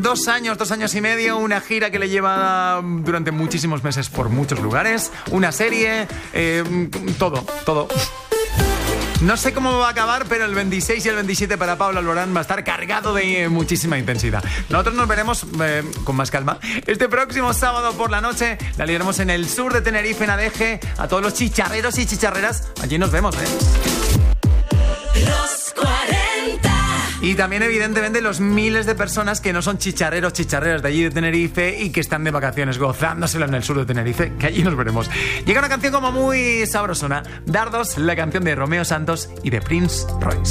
2 años y medio, una gira que le lleva durante muchísimos meses por muchos lugares, una serie, todo. No sé cómo va a acabar, pero el 26 y el 27 para Pablo Alborán va a estar cargado de muchísima intensidad. Nosotros nos veremos con más calma este próximo sábado por la noche. La liaremos en el sur de Tenerife, en Adeje. A todos los chicharreros y chicharreras, allí nos vemos, Los 40. Y también, evidentemente, los miles de personas que no son chicharreros, chicharreras de allí de Tenerife y que están de vacaciones gozándoselo en el sur de Tenerife, que allí nos veremos. Llega una canción como muy sabrosona, Dardos, la canción de Romeo Santos y de Prince Royce.